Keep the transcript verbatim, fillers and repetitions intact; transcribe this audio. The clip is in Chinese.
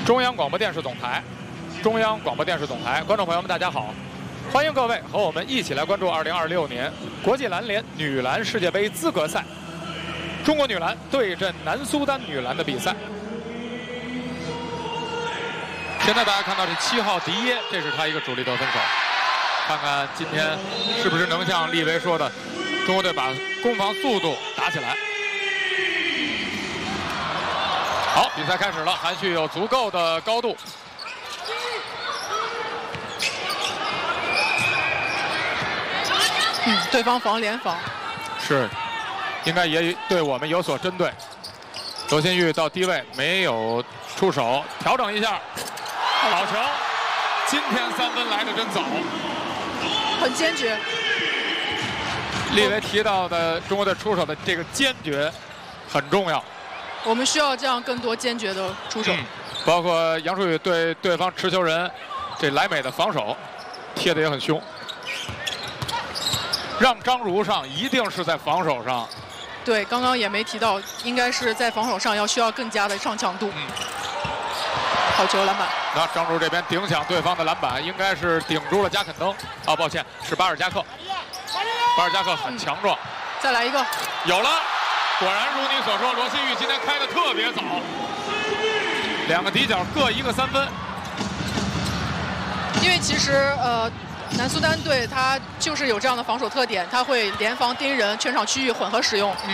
中央广播电视总台，中央广播电视总台，观众朋友们，大家好，欢迎各位和我们一起来关注二零二六年国际篮联女篮世界杯资格赛，中国女篮对阵南苏丹女篮的比赛。现在大家看到这七号迪耶，这是他一个主力得分手。看看今天是不是能像利维说的，中国队把攻防速度打起来。好，比赛开始了，韩旭有足够的高度。 嗯，对方防连防， 是，应该也对我们有所针对。罗新玉到低位没有出手，调整一下，好球！今天三分来的真早， 很坚决。 利维提到的中国队出手的这个坚决很重要。 我们需要这样更多坚决的出手， 嗯、包括杨舒宇对对方持球人这莱美的防守贴的也很凶。让张如上一定是在防守上。 对，刚刚也没提到，应该是在防守上要需要更加的上强度。 嗯， 好球，篮板。 那张如这边顶抢对方的篮板，应该是顶住了加肯登。啊，抱歉，是巴尔加克。巴尔加克很强壮。 嗯、再来一个， 有了。果然如你所说，罗新玉今天开的特别早，两个底角各一个三分。 因为其实呃。南苏丹队他就是有这样的防守特点，他会联防盯人，全场区域混合使用。